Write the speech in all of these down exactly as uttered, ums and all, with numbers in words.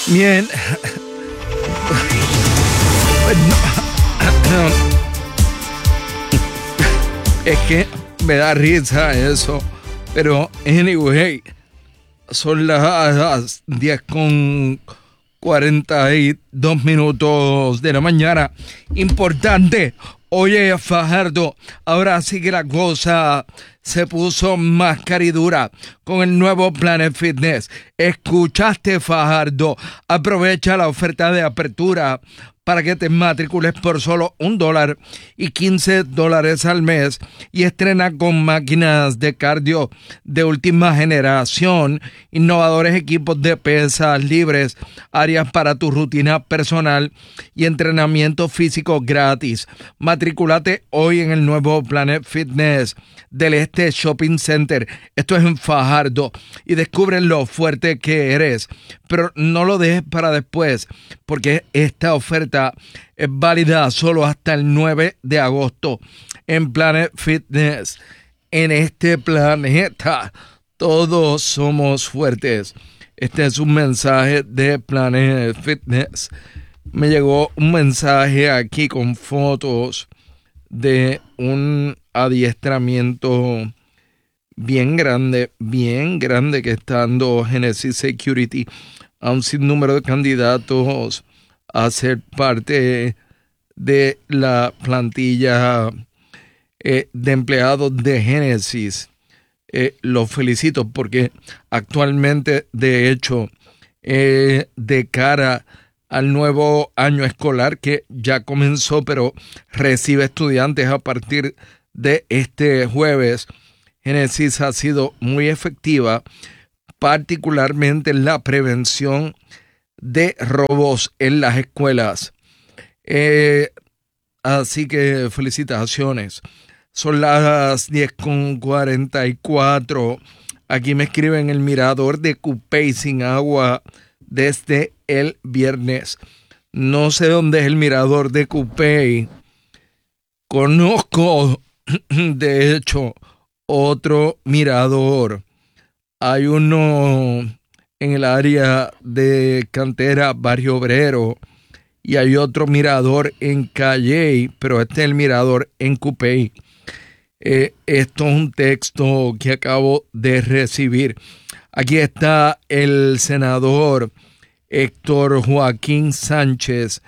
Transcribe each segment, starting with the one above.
Bien. Es que me da risa eso. Pero, anyway, son las diez con cuarenta y dos minutos de la mañana. Importante. Oye, Fajardo, ahora sí que la cosa se puso más caridura con el nuevo Planet Fitness. ¿Escuchaste, Fajardo? Aprovecha la oferta de apertura para que te matricules por solo un dólar y quince dólares al mes y estrena con máquinas de cardio de última generación, innovadores equipos de pesas libres, áreas para tu rutina personal y entrenamiento físico gratis. Matricúlate hoy en el nuevo Planet Fitness del Este Shopping Center. Esto es en Fajardo y descubre lo fuerte que eres. Pero no lo dejes para después, porque esta oferta es válida solo hasta el nueve de agosto en Planet Fitness. En este planeta todos somos fuertes. Este es un mensaje de Planet Fitness. Me llegó un mensaje aquí con fotos de un adiestramiento bien grande, bien grande que está dando Genesis Security a un sinnúmero de candidatos a ser parte de la plantilla eh, de empleados de Genesis. Eh, los felicito porque actualmente, de hecho, eh, de cara al nuevo año escolar que ya comenzó, pero recibe estudiantes a partir de este jueves, Genesis ha sido muy efectiva, particularmente en la prevención de robos en las escuelas. Eh, así que felicitaciones. Son las diez con cuarenta y cuatro. Aquí me escriben el mirador de Cupey sin agua desde el viernes. No sé dónde es el mirador de Cupey. Conozco, de hecho, otro mirador. Hay uno en el área de Cantera, Barrio Obrero, y hay otro mirador en Calley, pero este es el mirador en Cupey. Eh, esto es un texto que acabo de recibir. Aquí está el senador Héctor Joaquín Sánchez.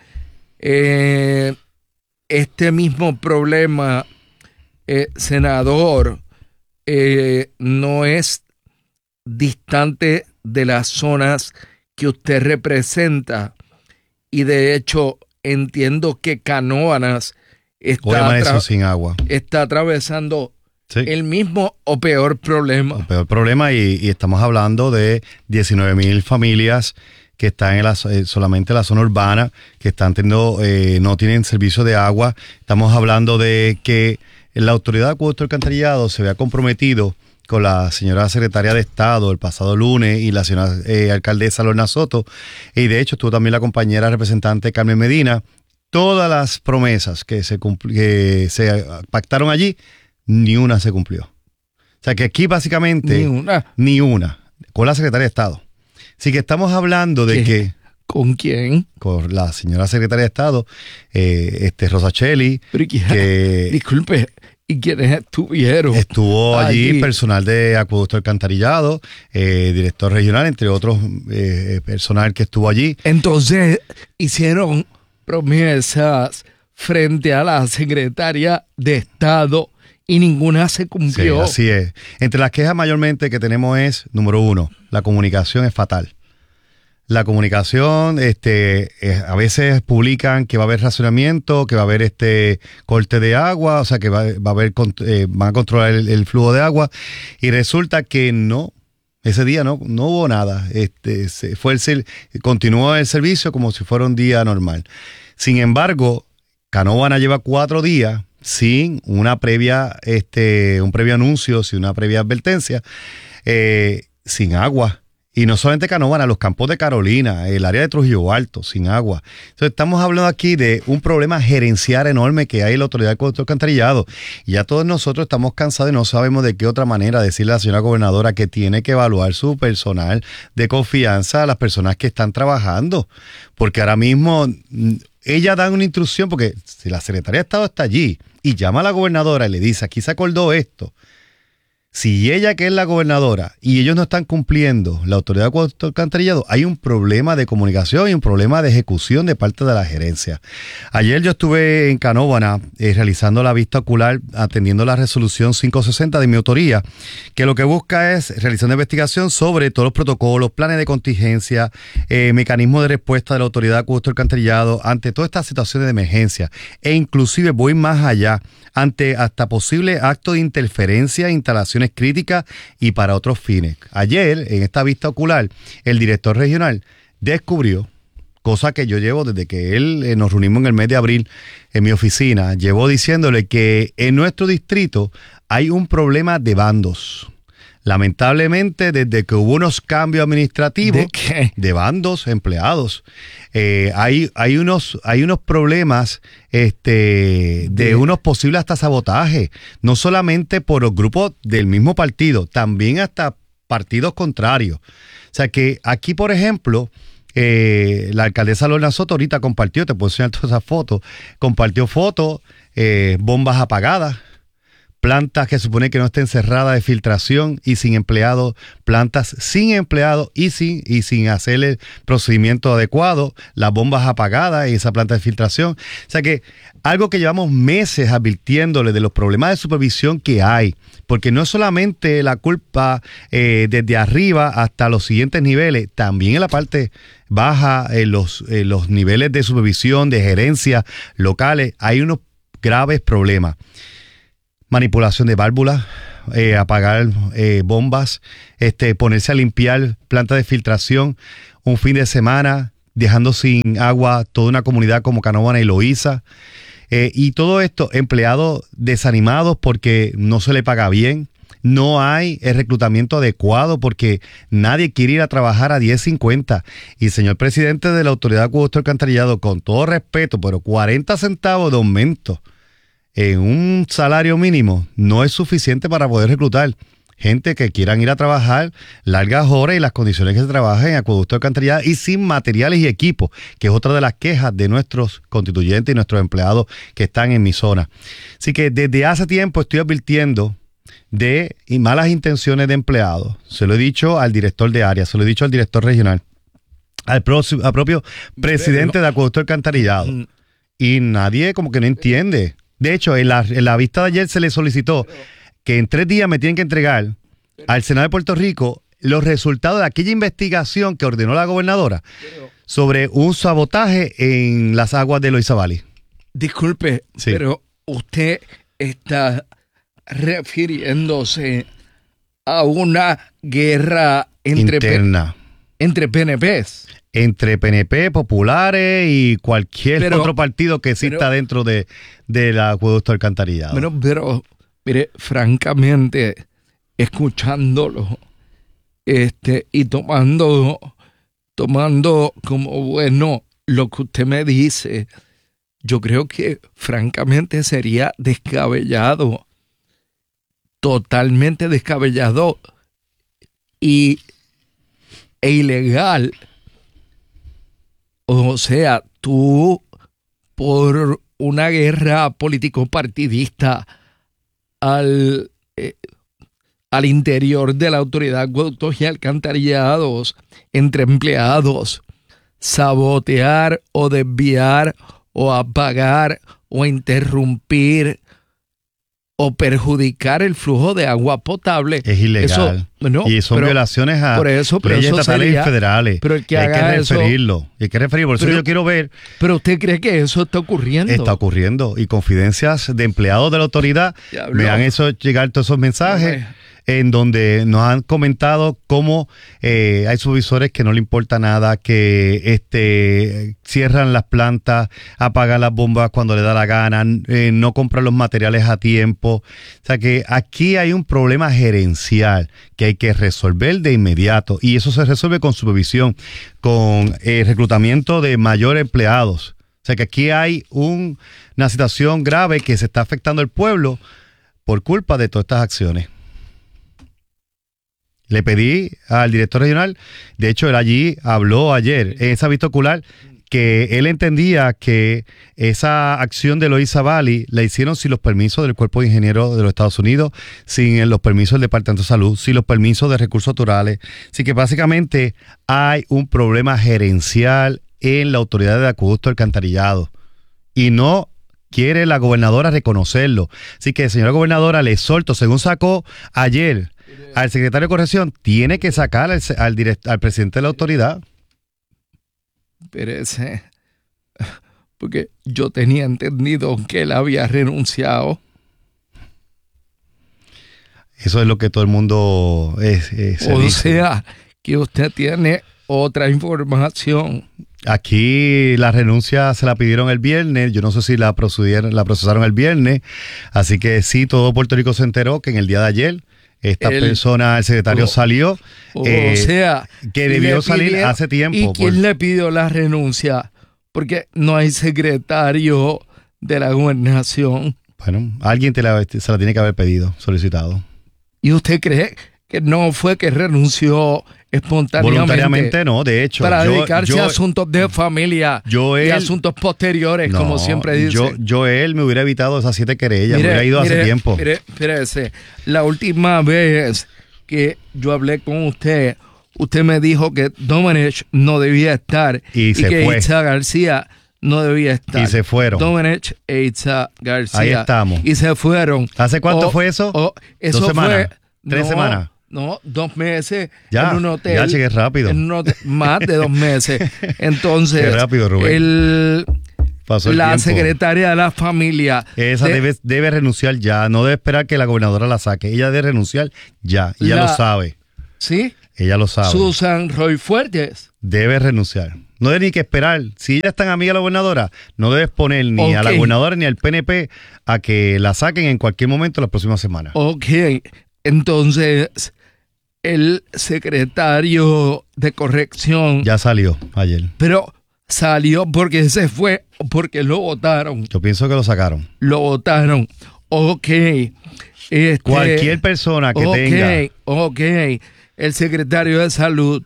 Eh, este mismo problema, eh, senador, eh, no es distante de las zonas que usted representa, y de hecho entiendo que Canóvanas está, atra- sin agua. está atravesando sí. el mismo o peor problema. El peor problema y, y estamos hablando de diecinueve mil familias que están en la, eh, solamente en la zona urbana, que están teniendo, eh, no tienen servicio de agua. Estamos hablando de que la Autoridad de Acueducto y Alcantarillado se había comprometido con la señora secretaria de Estado el pasado lunes y la señora eh, alcaldesa Lorna Soto, y de hecho estuvo también la compañera representante Carmen Medina. Todas las promesas que se, cumpl- que se pactaron allí, ni una se cumplió. O sea que aquí básicamente Ni una. Ni una, con la secretaria de Estado. Así que estamos hablando de ¿Qué? que... ¿Con quién? Con la señora secretaria de Estado, eh, este Rosachelli, que... Disculpe, ¿y quiénes estuvieron? Estuvo allí, allí personal de Acueducto Alcantarillado, eh, director regional, entre otros eh, personal que estuvo allí. Entonces hicieron promesas frente a la secretaria de Estado y ninguna se cumplió. Sí, así es. Entre las quejas mayormente que tenemos es, número uno, la comunicación es fatal. La comunicación, este, eh, a veces publican que va a haber racionamiento, que va a haber este corte de agua, o sea que va, va a haber, eh, van a controlar el, el flujo de agua, y resulta que no, ese día no, no hubo nada. Este, se fue el, continuó el servicio como si fuera un día normal. Sin embargo, Canóvana lleva cuatro días sin una previa, este, un previo anuncio, sin una previa advertencia, eh, sin agua. Y no solamente Canóvana, los campos de Carolina, el área de Trujillo Alto, sin agua. Entonces estamos hablando aquí de un problema gerencial enorme que hay en la Autoridad de Acueducto y Alcantarillado. Y ya todos nosotros estamos cansados y no sabemos de qué otra manera decirle a la señora gobernadora que tiene que evaluar su personal de confianza a las personas que están trabajando. Porque ahora mismo ella da una instrucción, porque si la Secretaría de Estado está allí y llama a la gobernadora y le dice, aquí se acordó esto. Si ella, que es la gobernadora, y ellos no están cumpliendo la Autoridad de Acueducto y Alcantarillado, hay un problema de comunicación y un problema de ejecución de parte de la gerencia. Ayer yo estuve en Canóvana eh, realizando la vista ocular, atendiendo la resolución quinientos sesenta de mi autoría, que lo que busca es realizar una investigación sobre todos los protocolos, planes de contingencia, eh, mecanismos de respuesta de la Autoridad de Acueducto y Alcantarillado ante todas estas situaciones de emergencia. E inclusive voy más allá, ante hasta posible acto de interferencia, instalaciones críticas y para otros fines. Ayer, en esta vista ocular, el director regional descubrió, cosa que yo llevo desde que él eh, nos reunimos en el mes de abril en mi oficina, llevo diciéndole que en nuestro distrito hay un problema de bandos. Lamentablemente, desde que hubo unos cambios administrativos ¿De qué? de bandos empleados, eh, hay, hay, unos, hay unos problemas este, de, de unos posibles hasta sabotajes, no solamente por los grupos del mismo partido, también hasta partidos contrarios. O sea que aquí, por ejemplo, eh, la alcaldesa Lorna Soto ahorita compartió, te puedo enseñar todas esas fotos, compartió fotos, eh, bombas apagadas, plantas que supone que no estén cerradas de filtración y sin empleados, plantas sin empleados y sin, y sin hacer el procedimiento adecuado, las bombas apagadas y esa planta de filtración. O sea que algo que llevamos meses advirtiéndole de los problemas de supervisión que hay, porque no es solamente la culpa eh, desde arriba hasta los siguientes niveles, también en la parte baja, en los, en los niveles de supervisión, de gerencia locales, hay unos graves problemas. Manipulación de válvulas, eh, apagar eh, bombas, este, ponerse a limpiar plantas de filtración un fin de semana, dejando sin agua toda una comunidad como Canóvana y Loíza. Eh, y todo esto, empleados desanimados porque no se le paga bien, no hay el reclutamiento adecuado porque nadie quiere ir a trabajar a diez cincuenta. Y señor presidente de la Autoridad de Acueducto y Alcantarillado, con todo respeto, pero cuarenta centavos de aumento en un salario mínimo no es suficiente para poder reclutar gente que quieran ir a trabajar largas horas y las condiciones que se trabaja en acueducto de alcantarillado y sin materiales y equipos, que es otra de las quejas de nuestros constituyentes y nuestros empleados que están en mi zona. Así que desde hace tiempo estoy advirtiendo de malas intenciones de empleados. Se lo he dicho al director de área, se lo he dicho al director regional, al, pro, al propio presidente de acueducto de alcantarillado. Y nadie como que no entiende. De hecho, en la, en la vista de ayer se le solicitó que en tres días me tienen que entregar al Senado de Puerto Rico los resultados de aquella investigación que ordenó la gobernadora sobre un sabotaje en las aguas de Loíza Valley. Disculpe, sí, pero usted está refiriéndose a una guerra entre interna P- entre P N Pes. Entre P N P, populares y cualquier pero, otro partido que exista pero, dentro de del acueducto alcantarillado. Pero, pero, mire, francamente, escuchándolo este, y tomando, tomando como bueno lo que usted me dice, yo creo que francamente sería descabellado, totalmente descabellado y, e ilegal. O sea, tú, por una guerra político-partidista al, eh, al interior de la Autoridad de Acueductos y Alcantarillados, entre empleados, sabotear o desviar o apagar o interrumpir o perjudicar el flujo de agua potable. Es ilegal. Eso, no, y son pero, violaciones a por eso, leyes eso estatales sería, y federales. Pero el que y hay haga que referirlo. Eso, hay que referirlo. Por eso pero, yo quiero ver. Pero usted cree que eso está ocurriendo. Está ocurriendo. Y confidencias de empleados de la autoridad me han hecho llegar todos esos mensajes. en donde nos han comentado cómo eh, hay supervisores que no le importa nada, que este cierran las plantas, apagan las bombas cuando le da la gana, eh, no compran los materiales a tiempo. O sea que aquí hay un problema gerencial que hay que resolver de inmediato, y eso se resuelve con supervisión, con el reclutamiento de mayores empleados. O sea que aquí hay un, una situación grave que se está afectando al pueblo por culpa de todas estas acciones. Le pedí al director regional, de hecho él allí habló ayer en esa vista ocular, que él entendía que esa acción de Loíza Valley la hicieron sin los permisos del Cuerpo de Ingenieros de los Estados Unidos, sin los permisos del Departamento de Salud, sin los permisos de recursos naturales. Así que básicamente hay un problema gerencial en la Autoridad de Acueducto y Alcantarillado y no quiere la gobernadora reconocerlo. Así que, señora gobernadora, le exhorto, según sacó ayer al secretario de Corrección, tiene que sacar al, al, direct, al presidente de la autoridad. Pérez, porque yo tenía entendido que él había renunciado. Eso es lo que todo el mundo es, es, o dice. sea, que usted tiene otra información. Aquí la renuncia se la pidieron el viernes, yo no sé si la procedieron, la procesaron el viernes, así que sí, todo Puerto Rico se enteró que en el día de ayer esta el, persona, el secretario, o, salió, o eh, sea, que debió salir pidió, hace tiempo. ¿Y quién por... le pidió la renuncia? Porque no hay secretario de la gobernación. Bueno, alguien te la, se la tiene que haber pedido, solicitado. ¿Y usted cree que no fue que renunció espontáneamente? Voluntariamente no, de hecho. Para yo, dedicarse yo, a asuntos de familia Joel, y asuntos posteriores, no, como siempre dice. Yo, Joel me hubiera evitado esas siete querellas, mire, me hubiera ido mire, hace tiempo. Mire, espérese, la última vez que yo hablé con usted, usted me dijo que Domenech no debía estar y, y se que fue. Itza García no debía estar. Y se fueron. Domenech e Itza García. Ahí estamos. Y se fueron. ¿Hace cuánto o, fue eso? O, eso ¿Dos semanas? Fue, ¿Tres no, semanas? No, dos meses ya, en un hotel. Ya llegué rápido. En un hotel, más de dos meses. Entonces, qué rápido, Rubén. El, Pasó el la tiempo. secretaria de la familia. Esa de, debe, debe renunciar ya. No debe esperar que la gobernadora la saque. Ella debe renunciar ya. Ella la, lo sabe. ¿Sí? Ella lo sabe. Susan Roy Fuertes. Debe renunciar. No debe ni que esperar. Si ella es tan amiga de la gobernadora, no debe exponer ni okay. a la gobernadora ni al P N P a que la saquen en cualquier momento las próximas semanas. Ok. Entonces, el secretario de corrección ya salió ayer. Pero salió porque se fue o porque lo votaron. Yo pienso que lo sacaron. Lo votaron. Ok. Este, Cualquier persona que okay, tenga. Ok. El secretario de salud.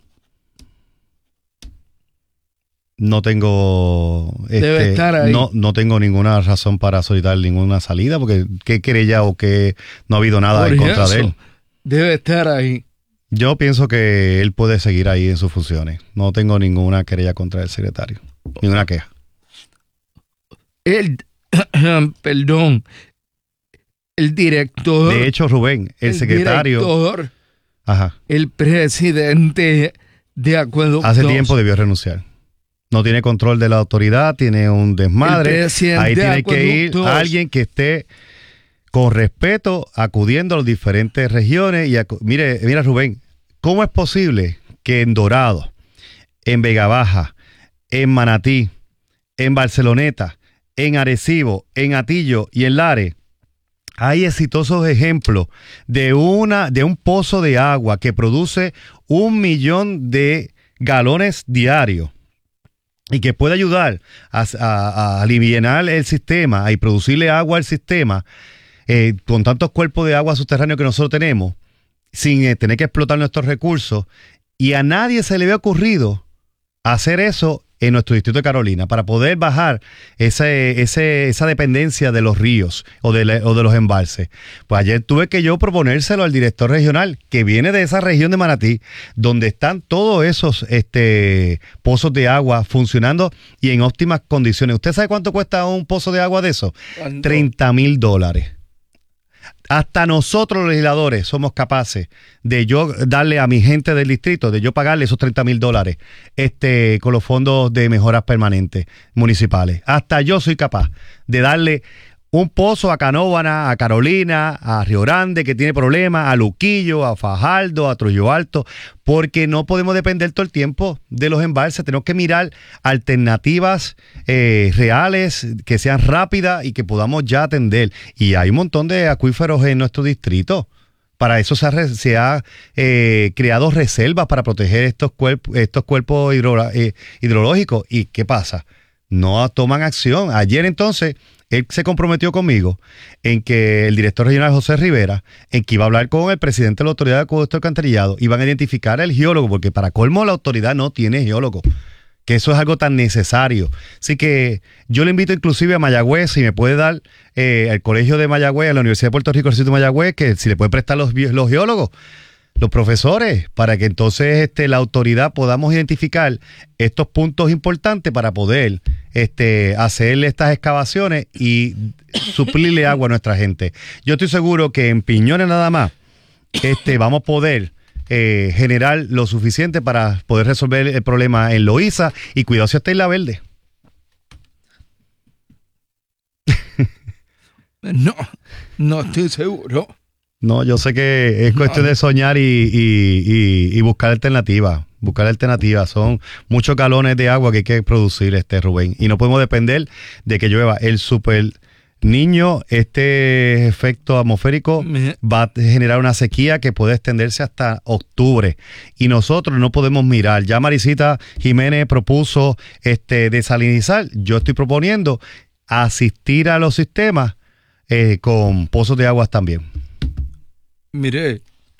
No tengo. Debe este, estar ahí. No, no tengo ninguna razón para solicitar ninguna salida porque qué querella o que no ha habido nada Por en contra eso, de él. Debe estar ahí. Yo pienso que él puede seguir ahí en sus funciones. No tengo ninguna querella contra el secretario. Ninguna queja. El, perdón, el director. De hecho, Rubén, el, el secretario. Director, ajá. El presidente de Acueductos. Hace tiempo debió renunciar. No tiene control de la autoridad, tiene un desmadre. Ahí tiene que ir alguien que esté con respeto, acudiendo a las diferentes regiones. Y acu- mire, mira Rubén, ¿cómo es posible que en Dorado, en Vega Baja, en Manatí, en Barceloneta, en Arecibo, en Atillo y en Lares, hay exitosos ejemplos de, una, de un pozo de agua que produce un millón de galones diarios y que puede ayudar a, a, a aliviar el sistema y producirle agua al sistema? Eh, con tantos cuerpos de agua subterráneos que nosotros tenemos, sin eh, tener que explotar nuestros recursos, y a nadie se le había ocurrido hacer eso en nuestro distrito de Carolina para poder bajar ese, ese, esa dependencia de los ríos o de, o de los embalses. Pues ayer tuve que yo proponérselo al director regional que viene de esa región de Manatí, donde están todos esos este, pozos de agua funcionando y en óptimas condiciones. ¿Usted sabe cuánto cuesta un pozo de agua de eso? treinta mil dólares. Hasta nosotros los legisladores somos capaces de yo darle a mi gente del distrito, de yo pagarle esos treinta mil dólares este, con los fondos de mejoras permanentes municipales. Hasta yo soy capaz de darle un pozo a Canóvana, a Carolina, a Río Grande, que tiene problemas, a Luquillo, a Fajardo, a Trujillo Alto, porque no podemos depender todo el tiempo de los embalses. Tenemos que mirar alternativas eh, reales, que sean rápidas y que podamos ya atender. Y hay un montón de acuíferos en nuestro distrito. Para eso se ha, se ha eh, creado reservas para proteger estos, cuerp, estos cuerpos hidro, eh, hidrológicos. ¿Y qué pasa? No toman acción. Ayer entonces él se comprometió conmigo en que el director regional José Rivera, en que iba a hablar con el presidente de la Autoridad de Acueducto y Alcantarillado, iban a identificar al geólogo, porque para colmo la autoridad no tiene geólogo, que eso es algo tan necesario. Así que yo le invito inclusive a Mayagüez, si me puede dar eh, al Colegio de Mayagüez, a la Universidad de Puerto Rico, el Recinto de Mayagüez, que si le puede prestar los, los geólogos, los profesores, para que entonces este, la autoridad podamos identificar estos puntos importantes para poder este, hacer estas excavaciones y suplirle agua a nuestra gente. Yo estoy seguro que en Piñones nada más este, vamos a poder eh, generar lo suficiente para poder resolver el problema en Loíza y cuidado si está en La Verde. No, no estoy seguro. No, yo sé que es cuestión de soñar y, y, y, y buscar alternativas. Buscar alternativas. Son muchos galones de agua que hay que producir, este Rubén. Y no podemos depender de que llueva. El super niño, este efecto atmosférico va a generar una sequía que puede extenderse hasta octubre. Y nosotros no podemos mirar. Ya Marisita Jiménez propuso este desalinizar. Yo estoy proponiendo asistir a los sistemas eh, con pozos de aguas también. Mire,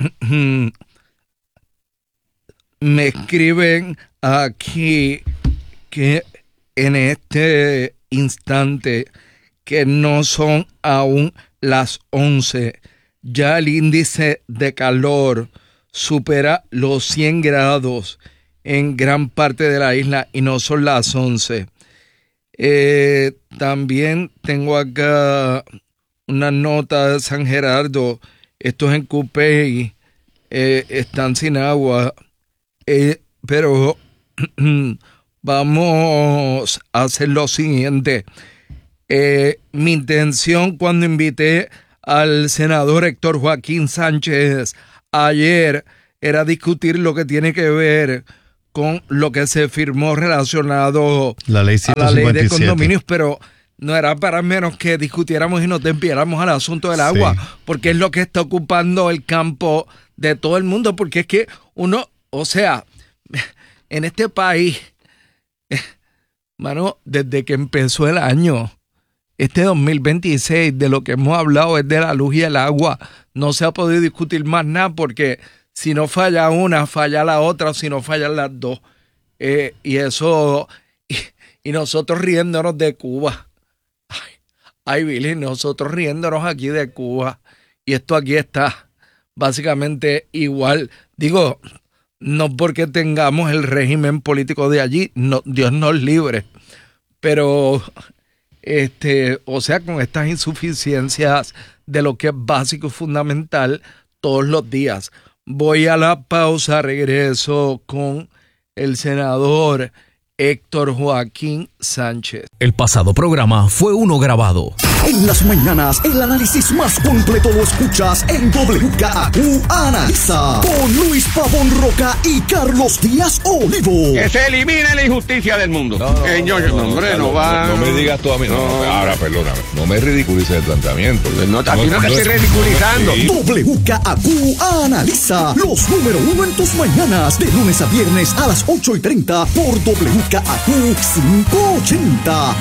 me escriben aquí que en este instante que no son aún las once, ya el índice de calor supera los cien grados en gran parte de la isla y no son las once. Eh, también tengo acá una nota de San Gerardo. Estos en Cupey eh, están sin agua, eh, pero vamos a hacer lo siguiente. Eh, mi intención cuando invité al senador Héctor Joaquín Sánchez ayer era discutir lo que tiene que ver con lo que se firmó relacionado la ley a la ley de condominios, pero no era para menos que discutiéramos y nos desviáramos al asunto del agua, sí, porque es lo que está ocupando el campo de todo el mundo, porque es que uno, o sea, en este país, mano, desde que empezó el año, este dos mil veintiséis, de lo que hemos hablado es de la luz y el agua. No se ha podido discutir más nada, porque si no falla una, falla la otra, o si no fallan las dos. Eh, y eso, y, y nosotros riéndonos de Cuba. Ay, Billy, nosotros riéndonos aquí de Cuba, y esto aquí está básicamente igual. Digo, no porque tengamos el régimen político de allí, no, Dios nos libre, pero, este, o sea, con estas insuficiencias de lo que es básico y fundamental todos los días. Voy a la pausa, regreso con el senador Héctor Joaquín Sánchez. El pasado programa fue uno grabado. En las mañanas, el análisis más completo lo escuchas en W K A Q Analiza, con Luis Pavón Roca y Carlos Díaz Olivo. Que se elimine la injusticia del mundo. No, no, eh, yo, no, no, hombre, no, no va. No, no me digas tú a mí. No, no, no, ahora, perdóname. No me ridiculices el planteamiento. No, aquí no, no te estoy ridiculizando. Sí. W K A Q Analiza, los número uno en tus mañanas, de lunes a viernes a las ocho y treinta por W K A Q quinientos ochenta.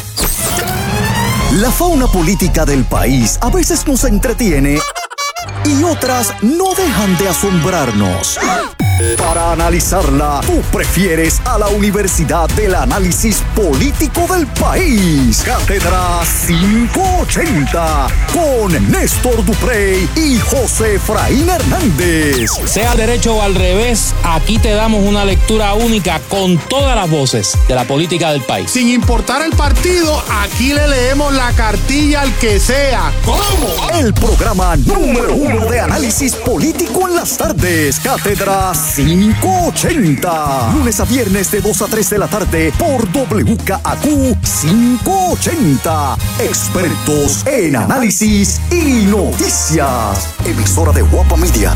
La fauna política del país a veces nos entretiene y otras no dejan de asombrarnos. Para analizarla, tú prefieres a la Universidad del Análisis Político del País, Cátedra quinientos ochenta, con Néstor Duprey y José Efraín Hernández. Sea derecho o al revés, aquí te damos una lectura única con todas las voces de la política del país. Sin importar el partido, aquí le leemos la cartilla al que sea. ¿Cómo? El programa número uno de análisis político en las tardes, Cátedra quinientos ochenta. Lunes a viernes de dos a tres de la tarde por W K A Q quinientos ochenta. Expertos en análisis y noticias. Emisora de Guapa Media.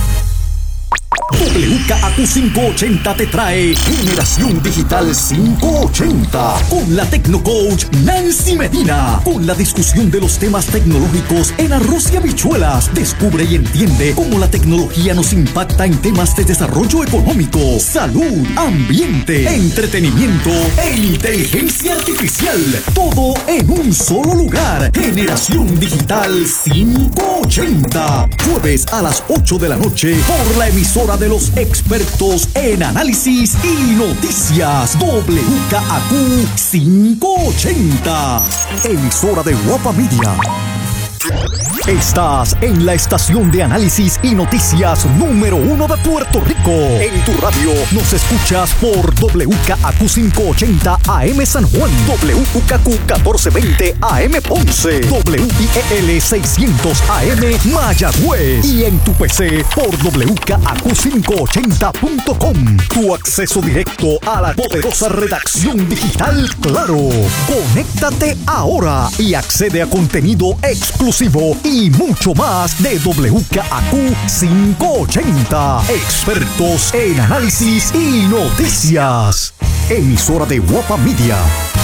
W K A Q quinientos ochenta te trae Generación Digital quinientos ochenta con la Tecnocoach Nancy Medina, con la discusión de los temas tecnológicos en arroz y habichuelas. Descubre y entiende cómo la tecnología nos impacta en temas de desarrollo económico, salud, ambiente, entretenimiento e inteligencia artificial. Todo en un solo lugar. Generación Digital quinientos ochenta. Jueves a las ocho de la noche por la emisora de los expertos en análisis y noticias. W K A Q quinientos ochenta. Emisora de Guapa Media. Estás en la estación de análisis y noticias número uno de Puerto Rico. En tu radio nos escuchas por W K A Q quinientos ochenta A M San Juan, W K Q catorce veinte A M Ponce, W I E L seiscientos A M Mayagüez y en tu P C por W K A Q quinientos ochenta punto com. Tu acceso directo a la poderosa redacción digital Claro. Conéctate ahora y accede a contenido exclusivo y mucho más de W K A Q quinientos ochenta. Expertos en análisis y noticias. Emisora de Guapa Media.